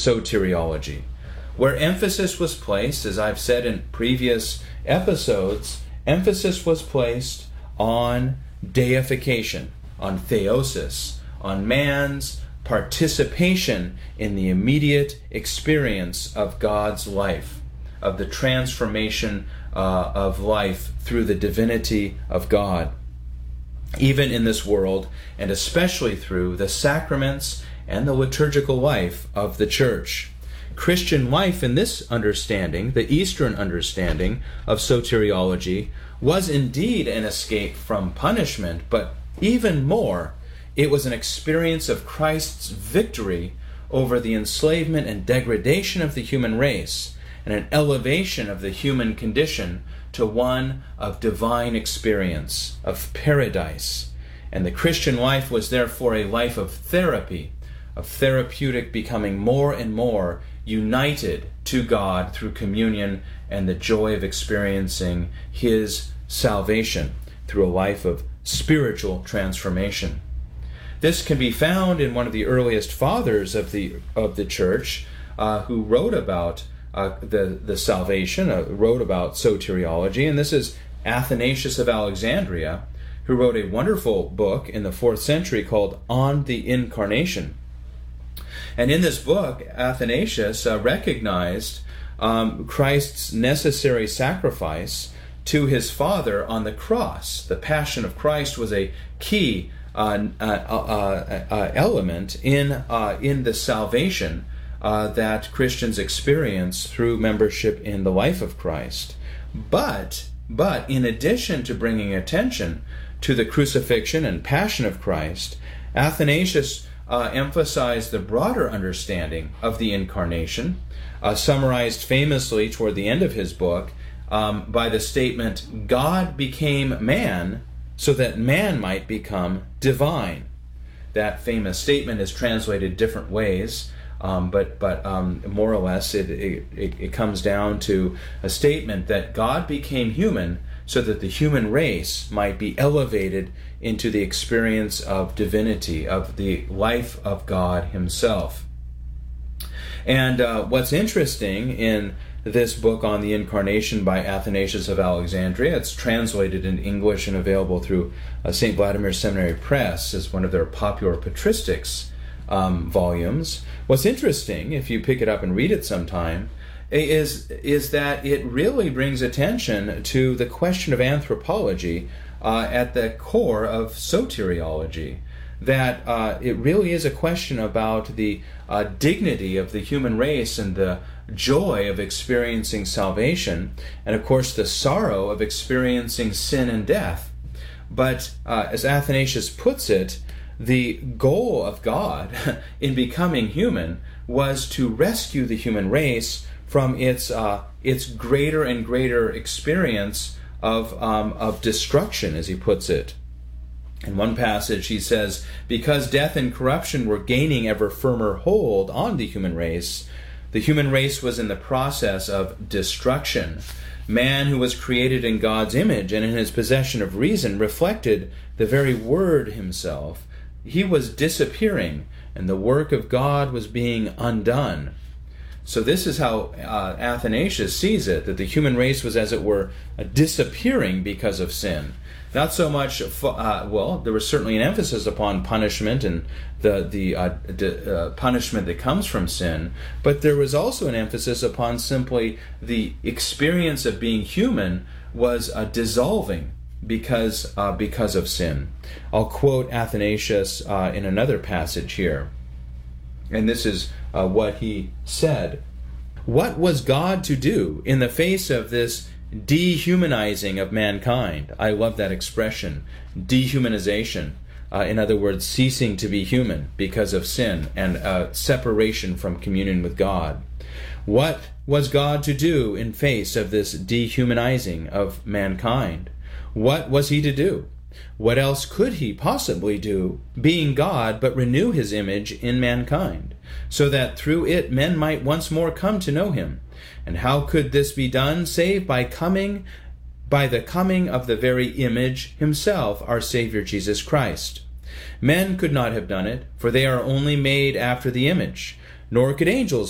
soteriology, where emphasis was placed, as I've said in previous episodes, emphasis was placed on deification, on theosis, on man's participation in the immediate experience of God's life, of the transformation of life through the divinity of God, even in this world, and especially through the sacraments and the liturgical life of the Church. Christian life in this understanding, the Eastern understanding of soteriology, was indeed an escape from punishment, but even more, it was an experience of Christ's victory over the enslavement and degradation of the human race, and an elevation of the human condition to one of divine experience, of paradise. And the Christian life was therefore a life of therapy, of therapeutic becoming more and more united to God through communion and the joy of experiencing His salvation through a life of spiritual transformation. This can be found in one of the earliest fathers of the Church, who wrote about the salvation, wrote about soteriology, and this is Athanasius of Alexandria, who wrote a wonderful book in the 4th century called On the Incarnation. And in this book, Athanasius recognized Christ's necessary sacrifice to his Father on the cross. The Passion of Christ was a key element in the salvation that Christians experience through membership in the life of Christ. But in addition to bringing attention to the crucifixion and passion of Christ, Athanasius emphasized the broader understanding of the Incarnation, summarized famously toward the end of his book by the statement, "God became man so that man might become divine." That famous statement is translated different ways, but more or less it comes down to a statement that God became human so that the human race might be elevated into the experience of divinity, of the life of God Himself. And what's interesting in this book on the Incarnation by Athanasius of Alexandria, it's translated in English and available through St. Vladimir Seminary Press as one of their popular patristics volumes. What's interesting, if you pick it up and read it sometime, is that it really brings attention to the question of anthropology at the core of soteriology. That it really is a question about the dignity of the human race and the joy of experiencing salvation, and of course the sorrow of experiencing sin and death. But as Athanasius puts it, the goal of God in becoming human was to rescue the human race from its greater and greater experience of destruction, as he puts it. In one passage he says, "Because death and corruption were gaining ever firmer hold on the human race was in the process of destruction. Man, who was created in God's image and in his possession of reason, reflected the very Word Himself. He was disappearing, and the work of God was being undone." So this is how Athanasius sees it, that the human race was, as it were, disappearing because of sin. Not so much, there was certainly an emphasis upon punishment and the punishment that comes from sin, but there was also an emphasis upon simply the experience of being human was dissolving because of sin. I'll quote Athanasius in another passage here. And this is what he said. "What was God to do in the face of this dehumanizing of mankind?" I love that expression, dehumanization. In other words, ceasing to be human because of sin and separation from communion with God. What was God to do in face of this dehumanizing of mankind? What was He to do? What else could He possibly do, being God, but renew His image in mankind, so that through it men might once more come to know Him? And how could this be done, save by the coming of the very image Himself, our Savior Jesus Christ? Men could not have done it, for they are only made after the image, nor could angels